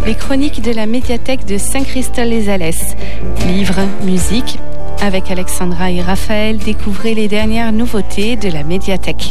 Les chroniques de la médiathèque de Saint-Christol-les-Alès. Livres, musique. Avec Alexandra et Raphaël, découvrez les dernières nouveautés de la médiathèque.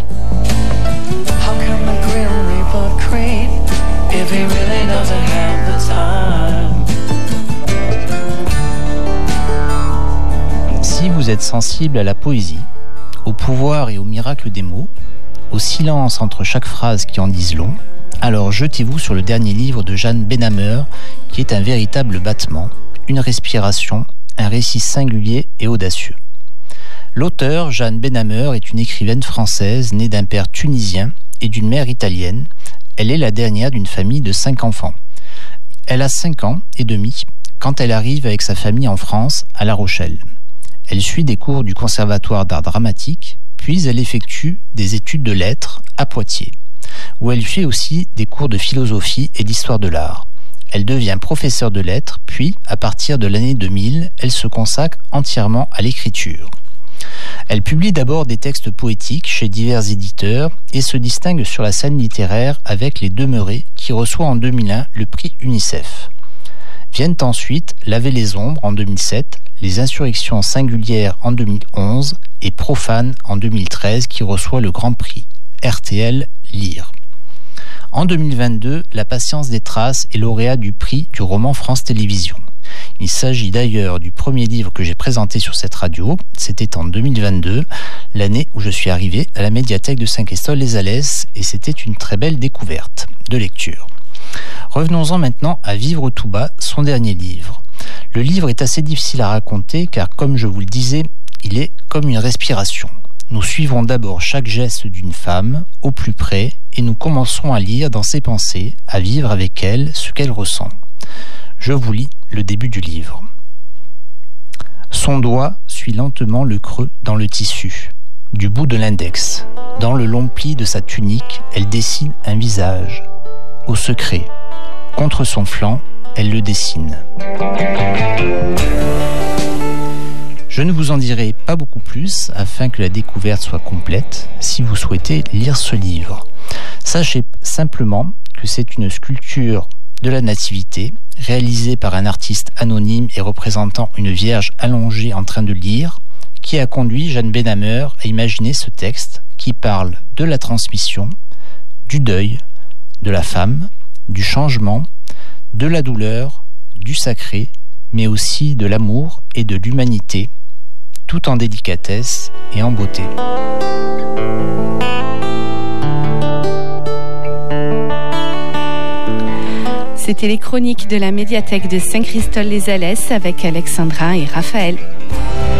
Si vous êtes sensible à la poésie, au pouvoir et au miracle des mots, au silence entre chaque phrase qui en disent long, alors jetez-vous sur le dernier livre de Jeanne Benhammer, qui est un véritable battement, une respiration, un récit singulier et audacieux. L'auteure, Jeanne Benhammer, est une écrivaine française née d'un père tunisien et d'une mère italienne. Elle est la dernière d'une famille de 5 enfants. Elle a 5 ans et demi quand elle arrive avec sa famille en France, à La Rochelle. Elle suit des cours du Conservatoire d'art dramatique, puis elle effectue des études de lettres à Poitiers, où elle fait aussi des cours de philosophie et d'histoire de l'art. Elle devient professeure de lettres, puis, à partir de l'année 2000, elle se consacre entièrement à l'écriture. Elle publie d'abord des textes poétiques chez divers éditeurs et se distingue sur la scène littéraire avec Les Demeurés, qui reçoit en 2001 le prix UNICEF. Viennent ensuite Laver les ombres en 2007, Les insurrections singulières en 2011 et Profane en 2013 qui reçoit le grand prix RTL Lire. En 2022, La patience des traces est lauréat du prix du roman France Télévisions. Il s'agit d'ailleurs du premier livre que j'ai présenté sur cette radio. C'était en 2022, l'année où je suis arrivé à la médiathèque de Saint-Christol-les-Alès et c'était une très belle découverte de lecture. Revenons-en maintenant à Vivre tout bas, son dernier livre. Le livre est assez difficile à raconter car, comme je vous le disais, il est comme une respiration. Nous suivons d'abord chaque geste d'une femme, au plus près, et nous commençons à lire dans ses pensées, à vivre avec elle ce qu'elle ressent. Je vous lis le début du livre. Son doigt suit lentement le creux dans le tissu, du bout de l'index. Dans le long pli de sa tunique, elle dessine un visage, au secret. Contre son flanc, elle le dessine. Je ne vous en dirai pas beaucoup plus afin que la découverte soit complète si vous souhaitez lire ce livre. Sachez simplement que c'est une sculpture de la Nativité réalisée par un artiste anonyme et représentant une Vierge allongée en train de lire qui a conduit Jeanne Benhammer à imaginer ce texte qui parle de la transmission, du deuil, de la femme, du changement, de la douleur, du sacré, mais aussi de l'amour et de l'humanité, tout en délicatesse et en beauté. C'était les chroniques de la médiathèque de Saint-Christol-les-Alès avec Alexandra et Raphaël.